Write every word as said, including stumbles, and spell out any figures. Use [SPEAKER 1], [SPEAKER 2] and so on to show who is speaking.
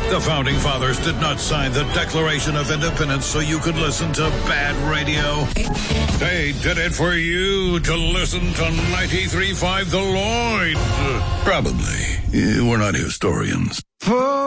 [SPEAKER 1] The Founding Fathers did not sign the Declaration of Independence so you could listen to bad radio. They did it for you to listen to ninety-three point five The Lloyd. Probably. We're not historians.